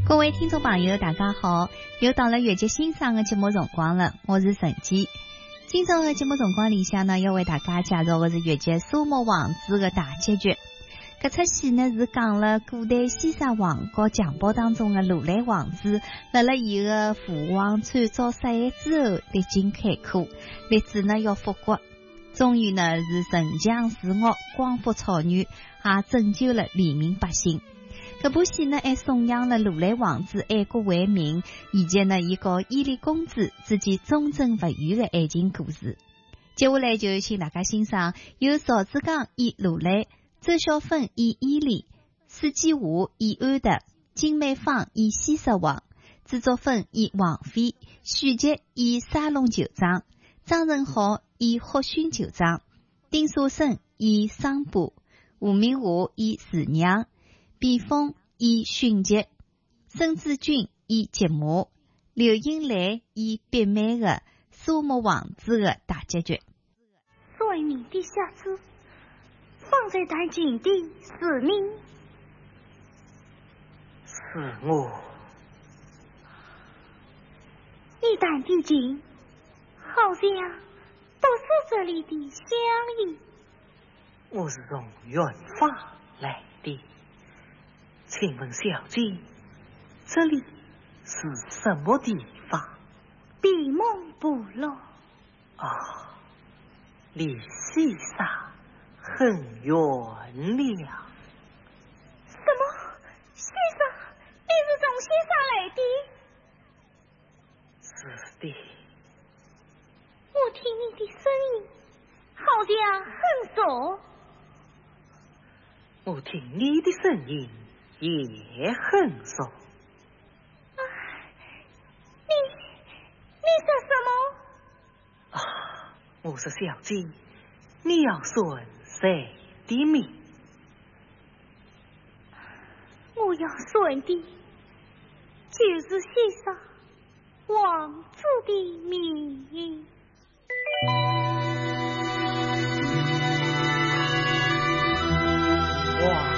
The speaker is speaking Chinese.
各位听众朋友大家好，又到了月节欣赏的节目辰光了，我是陈姬。今朝的节目辰光里向呢，要为大家介绍的是月节苏木王子的大结局。搿出戏呢是讲了古代西沙王国强暴当中的如来王子，辣辣伊个父王惨遭杀害之后，历经坎坷，立志呢要复国，终于呢是神强治恶，光复草原，也拯救了黎民百姓。搿部戏呢还颂扬了如来王子爱国为民，以及呢伊和伊丽公主之间忠贞不渝的爱情故事。接下来就请大家欣赏由邵志刚演如来，周小芬演伊丽，史继华演安德，金美芳演西沙王，朱竹芬演王妃，许杰演沙龙酋长，张仁豪演霍逊酋长，丁书生演桑波，吴明华演慈娘，毕峰演勋杰，申志军演杰母，刘英来演必美的苏木王子的大结局。 所以你的下子放在大井的是你， 是我。 一旦的井好像都是这里的乡音。 我是从远方来的，请问小姐，这里是什么地方？ 闭梦部落。 啊，离西沙很远了。 什么？西沙？你是从西沙来的？ 是的。 我听你的声音好像很熟。 我听你的声音也很熟。 你说什么？ 啊，我说小姐，你要顺谁的命？ 我要顺的就是西沙王子的命。 哇！